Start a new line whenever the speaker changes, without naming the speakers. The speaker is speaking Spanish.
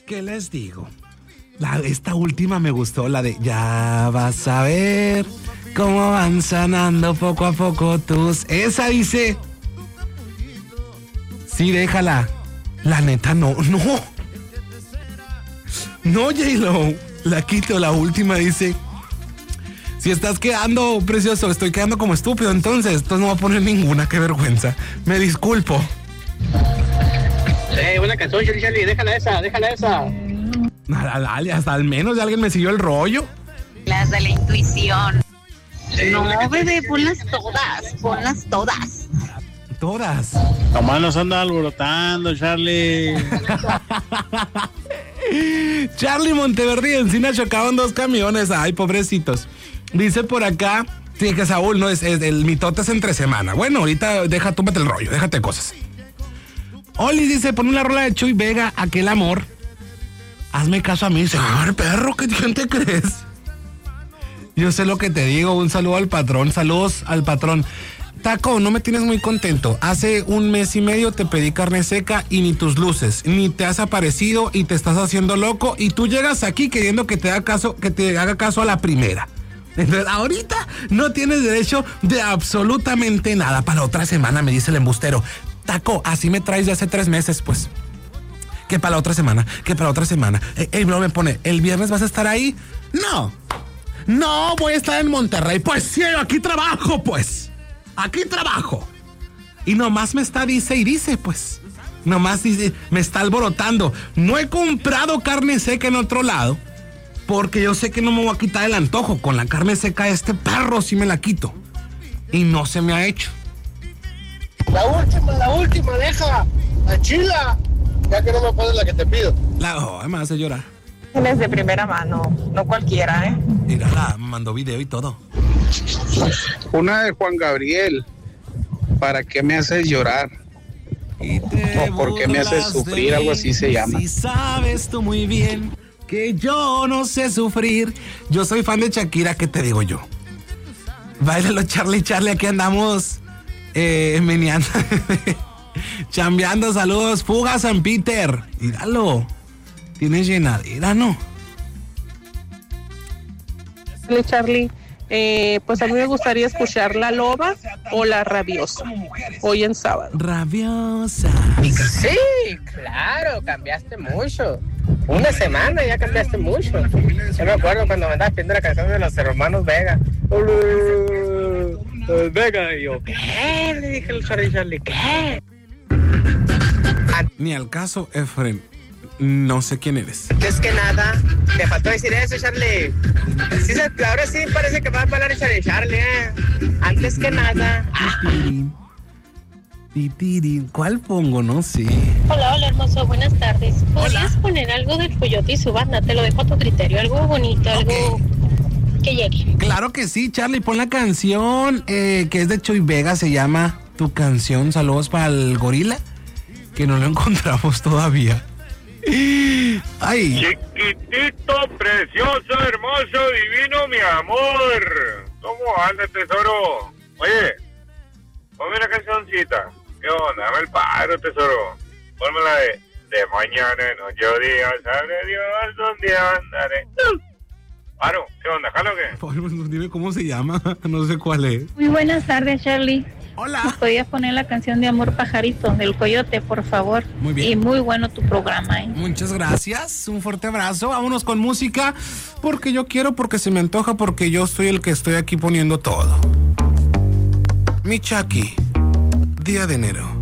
¿Qué les digo? Esta última me gustó, la de ya vas a ver cómo van sanando poco a poco tus... Esa dice... Sí, déjala. La neta, no. No, J-Lo. La quito, la última dice... Si estás quedando, precioso, estoy quedando como estúpido, entonces no voy a poner ninguna, qué vergüenza. Me disculpo.
Buena canción, Charlie, déjala esa.
Dale, hasta al menos de alguien me siguió el rollo.
Las de la intuición. No, bebé, ponlas todas.
Todas.
Nomás nos anda alborotando, Charlie.
Charlie Monteverde y Encina chocaban 2 camiones. Ay, pobrecitos. Dice por acá, sí, que Saúl, no, es el mitote es entre semana. Bueno, ahorita túmbate el rollo, déjate cosas. Oli dice, pon una rola de Chuy Vega, Aquel Amor. Hazme caso a mí, señor perro, ¿quién te crees? Yo sé lo que te digo, un saludo al patrón, saludos al patrón. Taco, no me tienes muy contento. Hace 1 mes y medio te pedí carne seca y ni tus luces, ni te has aparecido y te estás haciendo loco y tú llegas aquí queriendo que te haga caso a la primera. Entonces, ahorita no tienes derecho de absolutamente nada. Para la otra semana, me dice el embustero. Taco, así me traes de hace 3 meses, pues. Que para la otra semana. El bro me pone, ¿el viernes vas a estar ahí? No, voy a estar en Monterrey. Pues sí, aquí trabajo, pues. Aquí trabajo. Y nomás me está dice, pues. Nomás dice, me está alborotando. No he comprado carne seca en otro lado. Porque yo sé que no me voy a quitar el antojo. Con la carne seca de este perro sí me la quito. Y no se me ha hecho.
La última, deja. La chila. Ya que no me pones la que te pido.
Me hace llorar.
Él es de primera mano, no cualquiera, ¿eh?
Mírala, me mandó video y todo.
Una de Juan Gabriel. ¿Para qué me haces llorar? O ¿por qué me haces sufrir? Algo así se llama.
Si sabes tú muy bien que yo no sé sufrir. Yo soy fan de Shakira, ¿qué te digo yo? Báilalo, Charlie, aquí andamos meneando. Chambeando, saludos. Fuga San Peter. Míralo. Tienes llenadera, ¿no?
Charlie, pues a mí me gustaría escuchar La Loba o La Rabiosa hoy en sábado.
Rabiosa.
Sí, claro, cambiaste mucho. 1 semana ya cambiaste mucho. Yo me acuerdo cuando me andabas pidiendo la canción de los hermanos Vega. Vega, y yo, ¿qué? Le dije al Charlie, ¿qué?
Ni al caso, Efren. No sé quién eres.
Es que nada, te faltó decir eso, Charlie. Sí, ahora sí parece que va a hablar de Charlie, Antes que nada.
¿Cuál pongo? No sé.
Hola, hermoso, buenas tardes. ¿Podrías poner algo del Coyote y su banda? Te lo dejo a tu criterio, algo bonito, algo que llegue.
Claro que sí, Charlie, pon la canción que es de Chuy Vega, se llama Tu Canción. Saludos para el gorila, que no lo encontramos todavía. Ay.
Chiquitito, precioso, hermoso, divino, mi amor. ¿Cómo anda, tesoro? Oye, ponme una cancioncita. ¿Qué onda? Dame el paro, tesoro. Ponme la de mañana en 8 días, sabe Dios dónde andaré. Paro, ¿qué onda? ¿Jalo qué?
Dime cómo se llama, no sé cuál es.
Muy buenas tardes, Charlie.
Hola.
¿Podías poner la canción de Amor Pajarito del Coyote, por favor?
Muy bien.
Y muy bueno tu programa,
Muchas gracias, un fuerte abrazo. Vámonos con música, porque yo quiero, porque se me antoja, porque yo soy el que estoy aquí poniendo todo. Mi Chucky, Día de Enero.